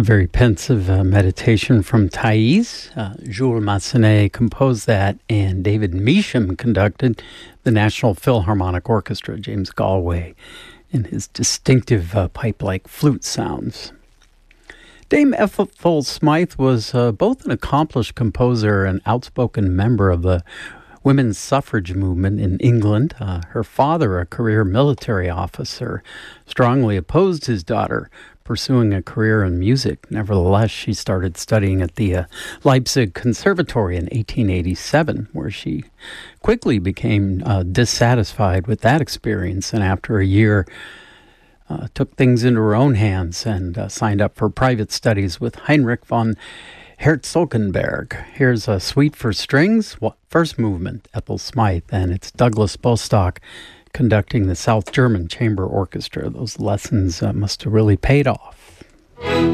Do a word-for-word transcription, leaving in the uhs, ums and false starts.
A very pensive uh, meditation from Thais. Uh, Jules Massenet composed that, and David Measham conducted the National Philharmonic Orchestra, James Galway, in his distinctive uh, pipe-like flute sounds. Dame Ethel Smythe was uh, both an accomplished composer and outspoken member of the women's suffrage movement in England. Uh, her father, a career military officer, strongly opposed his daughter pursuing a career in music. Nevertheless, she started studying at the uh, Leipzig Conservatory in eighteen eighty-seven, where she quickly became uh, dissatisfied with that experience, and after a year uh, took things into her own hands and uh, signed up for private studies with Heinrich von Herzogenberg. Here's a suite for strings, first movement, Ethel Smythe, and it's Douglas Bostock conducting the South German Chamber Orchestra. Those lessons uh, must have really paid off.